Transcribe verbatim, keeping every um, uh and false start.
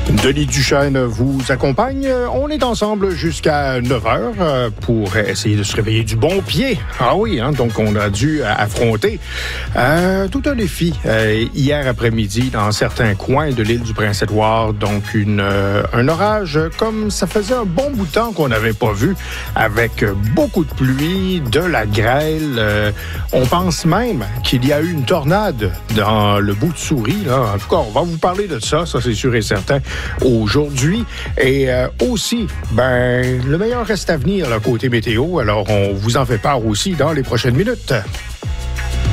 Denis Duchesne vous accompagne. On est ensemble jusqu'à neuf heures pour essayer de se réveiller du bon pied. Ah oui, hein, donc on a dû affronter euh, tout un défi euh, hier après-midi dans certains coins de l'île du Prince-Édouard. Donc une, euh, un orage comme ça faisait un bon bout de temps qu'on n'avait pas vu, avec beaucoup de pluie, de la grêle. Euh, on pense même qu'il y a eu une tornade dans le bout de Souris. Là. En tout cas, on va vous parler de ça, ça c'est sûr et certain, aujourd'hui. Et euh, aussi, ben, le meilleur reste à venir, là, côté météo. Alors, on vous en fait part aussi dans les prochaines minutes.